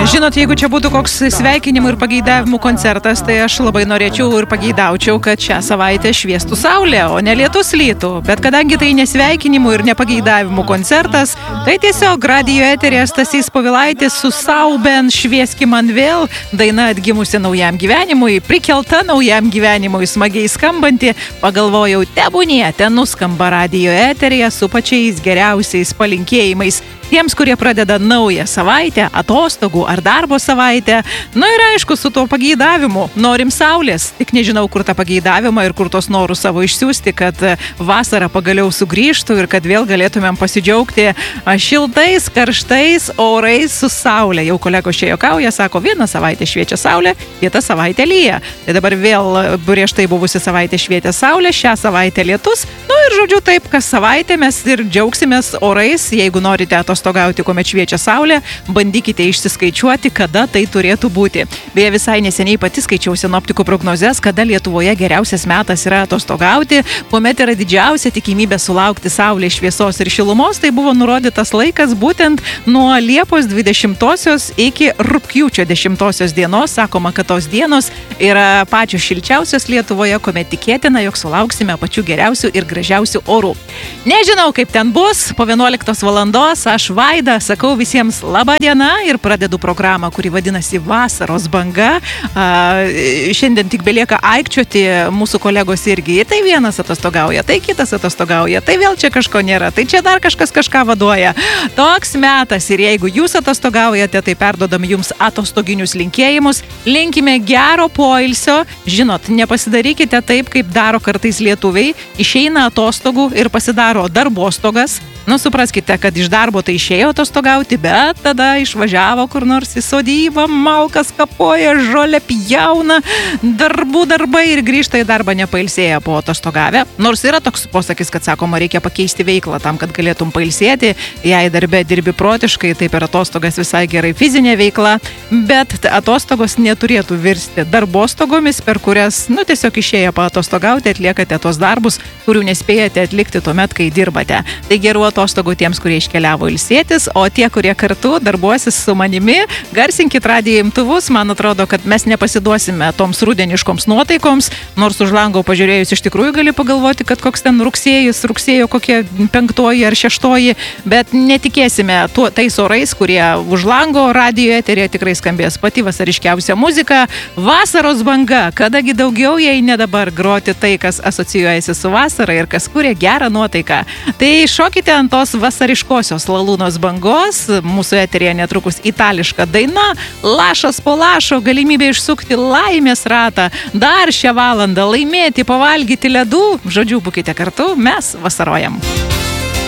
Žinot, jeigu čia būtų koks sveikinimų ir pageidavimų koncertas, tai aš labai norėčiau ir pageidaučiau, kad šią savaitę šviestų saulė, o ne lietus lytų. Bet kadangi tai nesveikinimų ir nepageidavimų koncertas, tai tiesiog radijo eteryje Stasys Povilaitis su Sauben švieski man vėl, daina atgimusi naujam gyvenimui, prikelta naujam gyvenimui, smagiai skambanti, pagalvojau, tebūnie, ten nuskamba radijo eteryje su pačiais geriausiais palinkėjimais tiems, kurie pradeda naują savaitę, atostogų ar darbo savaitę. Nu ir aišku, su tuo pageidavimu. Norim saulės, tik nežinau, kur tą pageidavimą ir kur tos norus savo išsiųsti, kad vasara pagaliau sugrįžtų ir kad vėl galėtumėm pasidžiaugti šiltais, karštais orais su saulė. Jau kolegos čia juokauja, sako, vieną savaitę šviečia saulė, kitą savaitę lyja. Tai dabar vėl prieš tai buvusi savaitė švietė saulė, šią savaitę lietus. Nu ir žodžiu taip, kas savaitę mes ir džiaugsimės orais, jeigu norite atostogauti, kuomet šviečia saulė, bandykite išsiskaičiuoti, kada tai turėtų būti. Beje, visai neseniai pati skaičiau sinoptikų prognozes, kada Lietuvoje geriausias metas yra atostogauti, kuomet yra didžiausia tikimybė sulaukti saulės šviesos ir šilumos, tai buvo nurodytas laikas būtent nuo Liepos 20-osios iki rugpjūčio 10-osios dienos. Sakoma, kad tos dienos yra pačios šilčiausios Lietuvoje, kuomet tikėtina, jog sulauksime pačių geriausių ir gražiausių orų. Nežinau, kaip ten bus, po 11 valandos aš Vaida, sakau visiems laba diena ir pradedu programą, kuri vadinasi Vasaros banga. Šiandien tik belieka aikčioti mūsų kolegos irgi. Tai vienas atostogauja, tai kitas atostogauja, tai vėl čia kažko nėra, tai čia dar kažkas kažką vaduoja. Toks metas ir jeigu jūs atostogaujate, tai perdodam jums atostoginius linkėjimus. Linkime gero poilsio. Žinot, nepasidarykite taip, kaip daro kartais lietuviai. Išeina atostogų ir pasidaro darbostogas. Nu, supraskite, kad iš darbo tai išėjo atostogauti, bet tada išvažiavo kur nors į sodybą, malkas kapoja, žolę pjauna, darbai ir grįžta į darbą nepailsėję po atostogavę. Nors yra toks posakis, kad sakoma, reikia pakeisti veiklą tam, kad galėtum pailsėti. Jei darbe dirbi protiškai, tai per atostogas visai gerai fizinė veikla, bet atostogos neturėtų virsti darbostogomis, per kurias, tiesiog išėję paatostogauti, atliekate tos darbus, kurių nespėjate atlikti tuomet, kai dirbate. Tai gerų atostogų tiems, kurie iškeliavo ilsėtis, o tie, kurie kartu darbuosis su manimi, garsinkit radijo imtuvus. Man atrodo, kad mes nepasiduosime toms rudeniškoms nuotaikoms, nors už lango pažiūrėjus iš tikrųjų gali pagalvoti, kad koks ten rugsėjo kokie 5 ar 6, bet netikėsime tais orais, kurie už lango radijo eteryje tikrai skambės pati vasariškiausia muzika. Vasaros banga, kadagi daugiau, jei ne dabar groti tai, kas asocijuojasi su vasara ir kas kuria gerą nuotaiką. Tai šokite ant tos vasariškosios lalūnos bangos. Mūsų eteryje netrukus itališka daina, lašas po lašo, galimybė išsukti laimės ratą, dar šią valandą laimėti, pavalgyti ledų. Žodžiu, būkite kartu, mes vasarojam.